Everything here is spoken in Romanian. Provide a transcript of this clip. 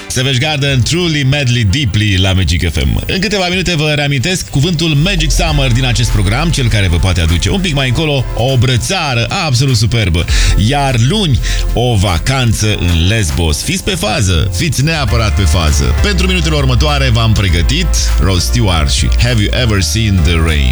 Savage Garden, Truly, Madly, Deeply la Magic FM. În câteva minute vă reamintesc cuvântul Magic Summer din acest program, cel care vă poate aduce un pic mai încolo o brățară absolut superbă. Iar luni, o vacanță în Lesbos. Fiți pe fază, fiți neapărat pe fază. Pentru minutele următoare v-am pregătit Rod Stewart și Have You Ever Seen the Rain?